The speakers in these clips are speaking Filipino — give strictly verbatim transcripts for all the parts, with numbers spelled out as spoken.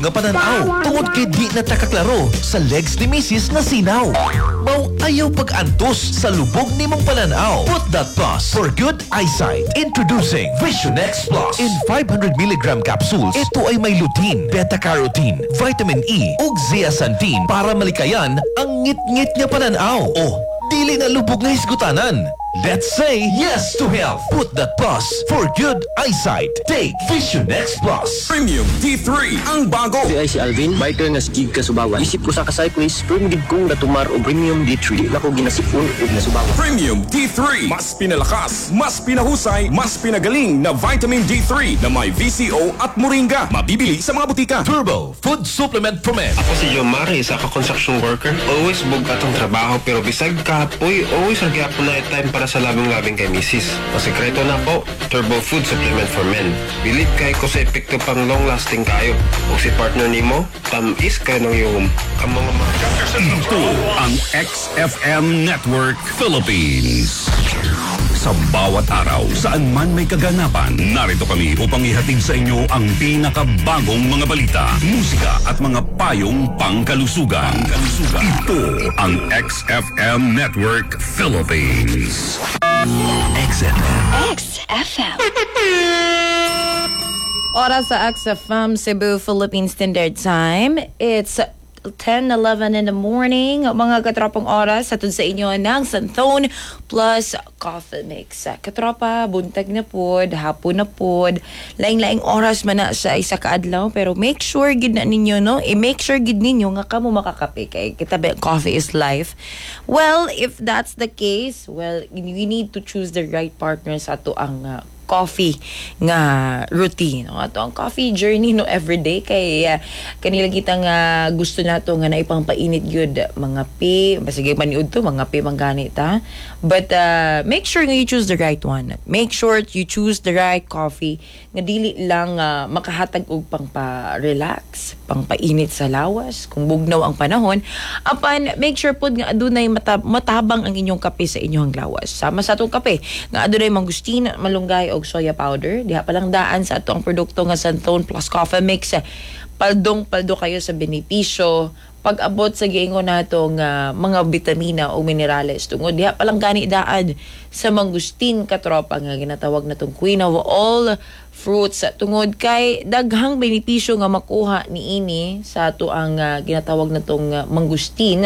nga pananaw. Tungod kay di na takaklaro sa legs ni Missus nga sinaw. Mao ayaw pag-antos sa lubog nimong pananaw. Put that plus for good eyesight. Introducing Vision X Plus. In five hundred milligram capsules, ito ay may lutein, beta-carotene, vitamin E, ug zeaxanthin para malikayan ang ngit-ngit nga pananaw. Oh, dili na lubog nga hisgutanan. Let's say yes to health. Put that plus for good eyesight. Take Vision X Plus. Premium D three, ang bago. Di ay si Alvin, biker nga skig kasubawan. Isip ko sa ka-cyclist, pero gid kong natumar o Premium D three. Nako ginasipon o nasubawan. Premium D three, mas pinalakas, mas pinahusay, mas pinagaling na vitamin D three na may V C O at moringa. Mabibili sa mga butika. Turbo Food Supplement for Men. Ako si Jomar, isa ka construction worker. Always bugat ang trabaho, pero bisag kahapoy, always nagyapon na time para sa labing-labing kay misis. O sekreto na po, Turbo Food Supplement for Men. Bilit kay ko sa epekto pang long-lasting kayo. O si partner nimo, tamis kayo ng iyong kamang mga... Ito ang X F M Network Philippines. Sa bawat araw, saan man may kaganapan, narito kami upang ihatid sa inyo ang pinakabagong mga balita, musika at mga payong pangkalusugan. pangkalusugan. Ito ang X F M Network Philippines. X F M. X F M. Oras sa X F M Cebu Philippine Standard Time. It's ten eleven in the morning. Mga katropang oras atod sa inyo ng Santon plus Coffee Mix. Katropa, buntag na pod, hapon na pod, laing-laing oras man na sa isa kaadlaw, pero make sure gid na ninyo, no? I-make sure gid ninyo nga kamo makakape kay kitabi coffee is life. Well, if that's the case, well, you need to choose the right partner sa ato ang uh, coffee nga routine. No? Ato ang coffee journey no everyday kay uh, kanila kita nga gusto nato nga naipangpainit gyud mga pi, basige maniud to mga pi mangganit ha. But uh, make sure nga you choose the right one. Make sure you choose the right coffee nga dili lang uh, makahatag og pangpa-relax, pangpainit sa lawas kung bugnaw ang panahon. Apan make sure pod nga adunay matab- matabang ang inyong kape sa inyong lawas. Sama sa atong kape nga adunay mangustina, malunggay o soya powder. Diha palang daan sa atong produkto nga Santon plus Coffee Mix. Paldong paldo kayo sa benepisyo pag-abot sa giingon natong uh, mga bitamina o minerales tungod diha palang gani daan sa mangustin katropa nga ginatawag natong queen of all fruits tungod kay daghang benepisyo nga makuha niini sa ato ang uh, ginatawag natong uh, mangustin.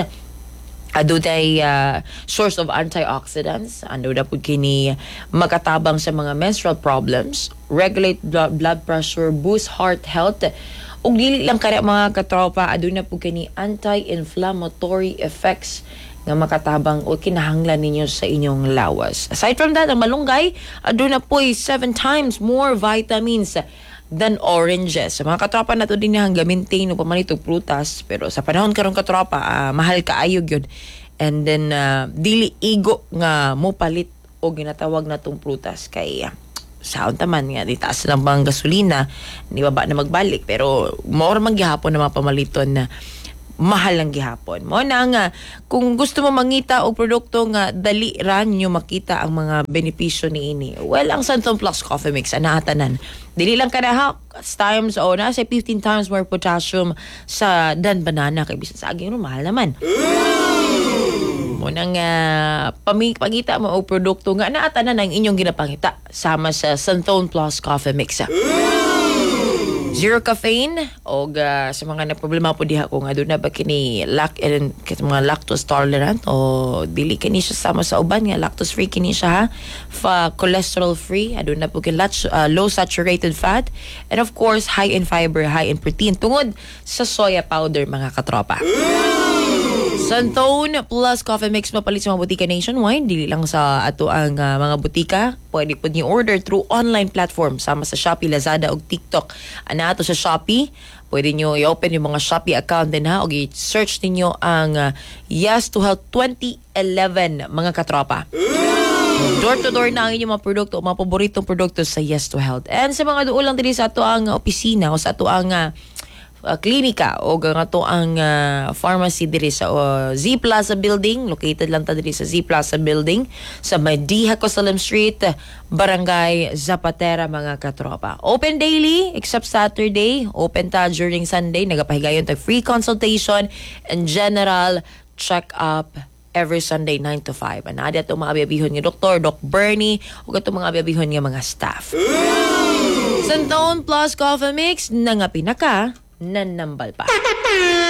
Adunay uh, source of antioxidants. Ano na po kini makatabang sa mga menstrual problems, regulate blood, blood pressure, boost heart health. Ug dili lang kada mga katropa, aduna po kini anti-inflammatory effects nga makatabang o kinahanglan ninyo sa inyong lawas. Aside from that, ang malunggay, aduna po seven times more vitamins than oranges. Sa mga katropa na to din hanggang maintain o pamanitong prutas. Pero sa panahon karong katropa, uh, mahal kaayog yun. And then, uh, dili igo nga mo palit o ginatawag na tong prutas. Kay uh, saon taman nga, di taas ng bang gasolina, di baba na magbalik. Pero more man gihapon na mga pamaliton na mahal lang gihapon. Mo na nga, kung gusto mo mangita o produkto nga dali ran nyo makita ang mga benepisyo ni ini. Well, ang Santon Plus Coffee Mix, anahatanan. Dili lang kadahak, times o na, say fifteen times more potassium sa dan banana. Kay bisan sa aging mahal naman. Mo na nga, pami, pagita mo o produkto nga naatanan ang inyong ginapangita sama sa Santon Plus Coffee Mix. Zero caffeine o uh, sa mga na problema po diha ko nga doon na ba kini lac and mga lactose tolerant o dili kini siya sama sa uban nga lactose free kini siya ha, fa cholesterol free, adun na po kini uh, low saturated fat, and of course high in fiber, high in protein tungod sa soya powder mga katropa. Santon Plus Coffee Mix mapalit sa mga butika nationwide, dili lang sa ato ang uh, mga butika. Pwede po niyo order through online platform sama sa Shopee, Lazada ug TikTok. Ana ato sa Shopee, pwede niyo i-open yung mga Shopee account din ha, ug i-search niyo ang uh, Yes to Health twenty eleven mga katropa. Door to door na ang inyong mga produkto, mga paboritong produkto sa Yes to Health. And sa mga doon lang din sa ato ang opisina o sa ato ang uh, uh, klinika o nga to ang uh, pharmacy diri sa uh, Z Plaza Building. Located lang ta diri sa Z Plaza Building sa Madiha Cosalem Street, Barangay Zapatera, mga katropa. Open daily except Saturday. Open ta during Sunday. Nagapahigayon tag free consultation and general check-up every Sunday nine to five. Ana di ato mga abiyabihon nga doktor, Doc Bernie, ug ato mga abiyabihon nga mga staff. Santon plus coffee mix, nangapina ka, nanambal pa.